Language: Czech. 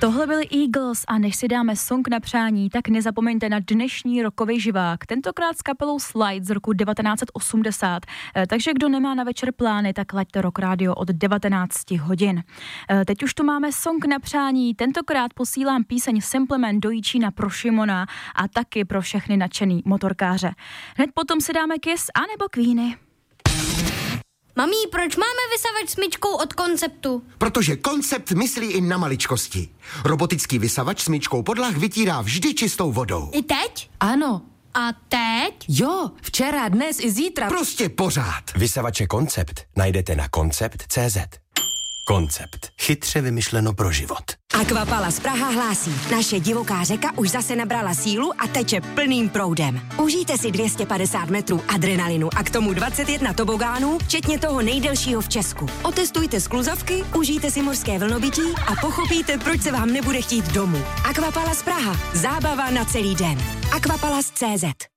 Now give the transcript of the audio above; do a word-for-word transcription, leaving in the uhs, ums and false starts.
Tohle byli Eagles a než si dáme song na přání, tak nezapomeňte na dnešní rockový živák, tentokrát s kapelou Slide z roku devatenáct osmdesát. Takže kdo nemá na večer plány, tak laďte Rock Radio od devatenáct hodin. Teď už tu máme song na přání, tentokrát posílám píseň Simple Man do Jičína pro Šimona a taky pro všechny nadšený motorkáře. Hned potom si dáme Kiss anebo Queeny. Mami, proč máme vysavač smyčkou od Konceptu? Protože Koncept myslí i na maličkosti. Robotický vysavač smyčkou podlah vytírá vždy čistou vodou. I teď? Ano. A teď? Jo, včera, dnes i zítra. Prostě pořád. Vysavače Koncept najdete na koncept tečka cé zet. Koncept. Chytře vymyšleno pro život. Aquapalace Praha hlásí. Naše divoká řeka už zase nabrala sílu a teče plným proudem. Užijte si dvě stě padesát metrů adrenalinu a k tomu dvacet jedna tobogánů, včetně toho nejdelšího v Česku. Otestujte skluzavky, užijte si mořské vlnobytí a pochopíte, proč se vám nebude chtít domů. Aquapalace Praha. Zábava na celý den. Aquapalace tečka cé zet.